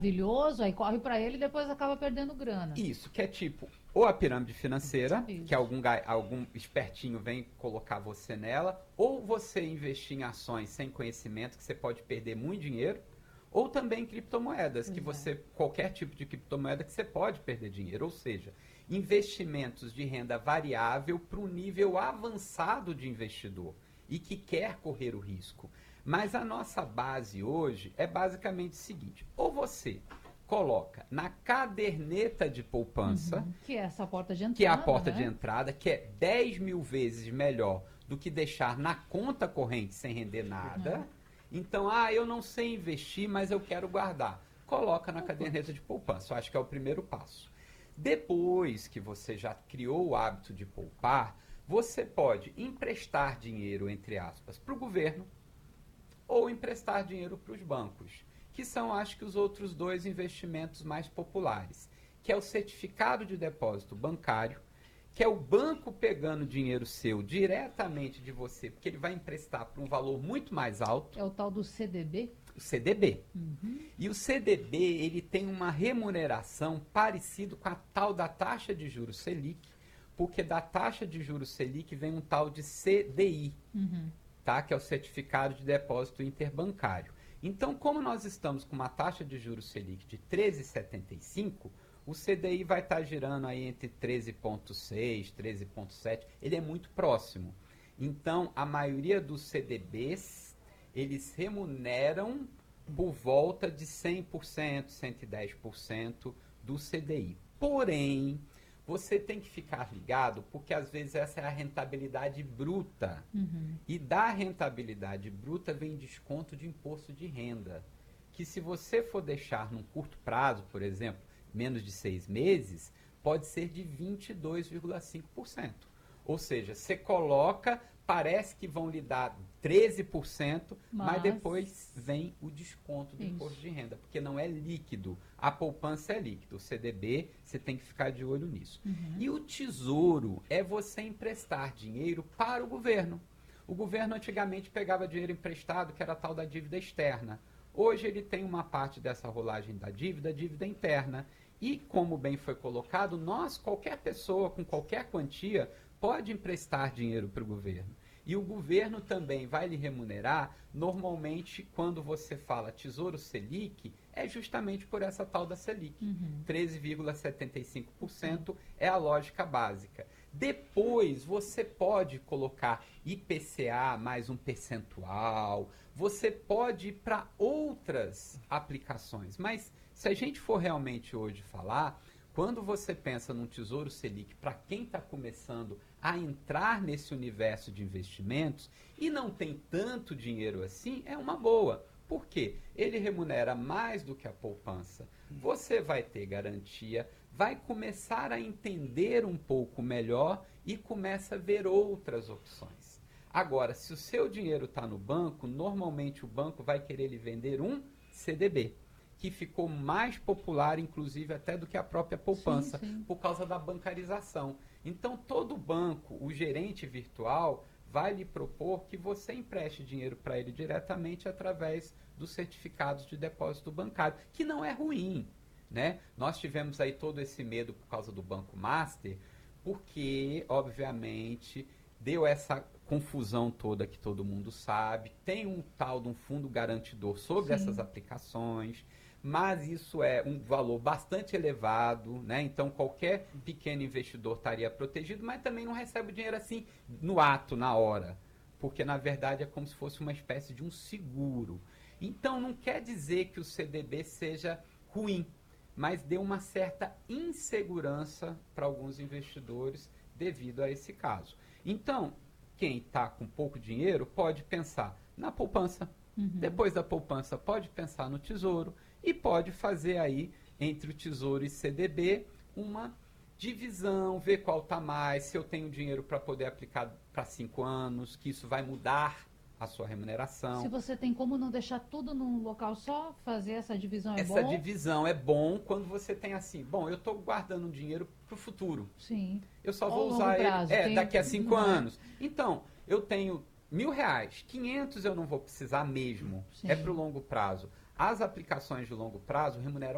maravilhoso, aí corre para ele e depois acaba perdendo grana. Isso, que é tipo, ou a pirâmide financeira, Isso. que algum espertinho vem colocar você nela, ou você investir em ações sem conhecimento, que você pode perder muito dinheiro, ou também criptomoedas, que você, qualquer tipo de criptomoeda que você pode perder dinheiro, ou seja, investimentos de renda variável para um nível avançado de investidor e que quer correr o risco. Mas a nossa base hoje é basicamente o seguinte, ou você coloca na caderneta de poupança, Que é essa porta de entrada, que é a porta né? de entrada, que é 10 mil vezes melhor do que deixar na conta corrente sem render nada. Então, eu não sei investir, mas eu quero guardar. Coloca na caderneta de poupança. Eu acho que é o primeiro passo. Depois que você já criou o hábito de poupar, você pode emprestar dinheiro, entre aspas, para o governo ou emprestar dinheiro para os bancos, que são, acho que, os outros dois investimentos mais populares, que é o certificado de depósito bancário, que é o banco pegando dinheiro seu diretamente de você, porque ele vai emprestar por um valor muito mais alto. É o tal do CDB? O CDB. E o CDB, ele tem uma remuneração parecida com a tal da taxa de juros Selic, porque da taxa de juros Selic vem um tal de CDI, tá? Que é o Certificado de Depósito Interbancário. Então, como nós estamos com uma taxa de juros Selic de 13,75, o CDI vai estar girando aí entre 13,6, 13,7, ele é muito próximo. Então, a maioria dos CDBs, eles remuneram por volta de 100%, 110% do CDI. Porém, você tem que ficar ligado, porque às vezes essa é a rentabilidade bruta. E da rentabilidade bruta vem desconto de imposto de renda. Que se você for deixar num curto prazo, por exemplo, menos de 6 meses, pode ser de 22,5%. Ou seja, você coloca, parece que vão lhe dar 13%, mas depois vem o desconto do imposto de renda, porque não é líquido. A poupança é líquido. O CDB, você tem que ficar de olho nisso. E o tesouro é você emprestar dinheiro para o governo. O governo antigamente pegava dinheiro emprestado, que era a tal da dívida externa. Hoje ele tem uma parte dessa rolagem da dívida interna. E, como bem foi colocado, qualquer pessoa com qualquer quantia, pode emprestar dinheiro para o governo. E o governo também vai lhe remunerar, normalmente, quando você fala Tesouro Selic, é justamente por essa tal da Selic. 13,75% é a lógica básica. Depois, você pode colocar IPCA mais um percentual, você pode ir para outras aplicações. Mas, se a gente for realmente hoje falar, quando você pensa num Tesouro Selic, para quem está começando a entrar nesse universo de investimentos e não tem tanto dinheiro assim, é uma boa. Por quê? Ele remunera mais do que a poupança. Você vai ter garantia, vai começar a entender um pouco melhor e começa a ver outras opções. Agora, se o seu dinheiro está no banco, normalmente o banco vai querer lhe vender um CDB, que ficou mais popular, inclusive, até do que a própria poupança, por causa da bancarização. Então, todo banco, o gerente virtual, vai lhe propor que você empreste dinheiro para ele diretamente através dos certificados de depósito bancário, que não é ruim, né? Nós tivemos aí todo esse medo por causa do Banco Master, porque, obviamente, deu essa confusão toda que todo mundo sabe, tem um tal de um fundo garantidor sobre essas aplicações, mas isso é um valor bastante elevado, né? Então qualquer pequeno investidor estaria protegido, mas também não recebe o dinheiro assim no ato, na hora, porque na verdade é como se fosse uma espécie de um seguro. Então não quer dizer que o CDB seja ruim, mas deu uma certa insegurança para alguns investidores devido a esse caso. Então, quem está com pouco dinheiro pode pensar na poupança, depois da poupança pode pensar no tesouro e pode fazer aí, entre o tesouro e CDB, uma divisão, ver qual está mais, se eu tenho dinheiro para poder aplicar para 5 anos, que isso vai mudar a sua remuneração. Se você tem como não deixar tudo num local só, fazer essa divisão é bom? Essa divisão é bom quando você tem assim, bom, eu estou guardando um dinheiro para o futuro. Sim. Eu só Ou vou longo usar prazo, ele daqui a 5 anos. É? Então, eu tenho R$ 1.000, 500 eu não vou precisar mesmo. Sim. É para o longo prazo. As aplicações de longo prazo remuneram